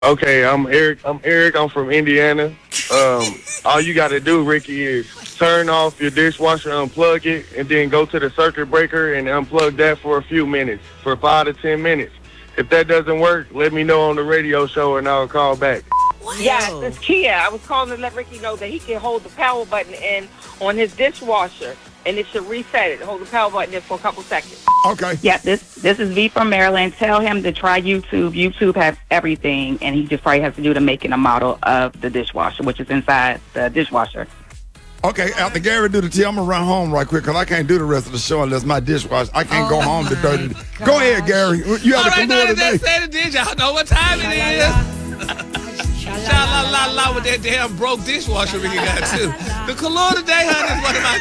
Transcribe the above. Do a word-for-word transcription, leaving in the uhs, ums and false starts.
Okay, I'm Eric. I'm Eric. I'm from Indiana. Um, all you got to do, Ricky, is turn off your dishwasher, unplug it, and then go to the circuit breaker and unplug that for a few minutes, for five to ten minutes. If that doesn't work, let me know on the radio show and I'll call back. Wow. Yes, it's Kia. I was calling to let Ricky know that he can hold the power button in on his dishwasher, and it should reset it. Hold the power button in for a couple seconds. Okay. Yeah, this this is V from Maryland. Tell him to try YouTube. YouTube has everything, and he just probably has to do the make and a model of the dishwasher, which is inside the dishwasher. Okay, after Gary do the tea, I'm going to run home right quick because I can't do the rest of the show unless my dishwasher. I can't Oh go home to my dirty. gosh. Go ahead, Gary. You have All the right, now Kahlua that today. that said it did, y'all know what time it is. Sha la la la with that damn broke dishwasher Ricky got too. The Kahlua today, honey, is one of my